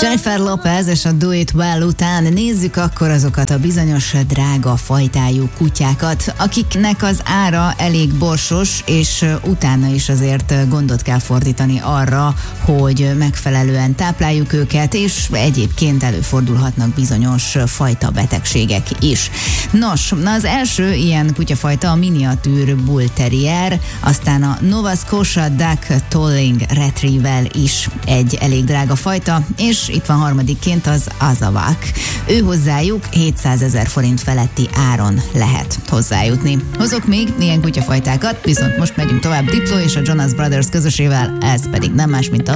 Jennifer Lopez és a Do It Well után nézzük akkor azokat a bizonyos drága fajtájú kutyákat, akiknek az ára elég borsos, és utána is azért gondot kell fordítani arra, hogy megfelelően tápláljuk őket, és egyébként előfordulhatnak bizonyos fajta betegségek is. Nos, az első ilyen kutyafajta a miniatűr Bull Terrier, aztán a Nova Scotia Duck Tolling Retriever is egy elég drága fajta, és itt van harmadikként az Azawak. Ő hozzájuk 700 000 forint feletti áron lehet hozzájutni. Hozok még ilyen kutyafajtákat, viszont most megyünk tovább Diplo és a Jonas Brothers közösével, ez pedig nem más, mint a